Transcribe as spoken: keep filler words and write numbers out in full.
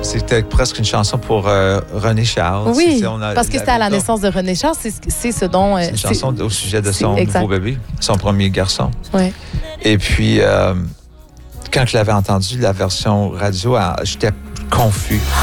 C'était presque une chanson pour euh, René Charles. Oui, C'est- on a- parce que c'était à la naissance de René Charles. C'est, c'est ce dont... euh, C'est une chanson au sujet de c'est son exact. nouveau bébé, son premier garçon. Ouais. Et puis, euh, quand je l'avais entendu, la version radio, euh, j'étais confus.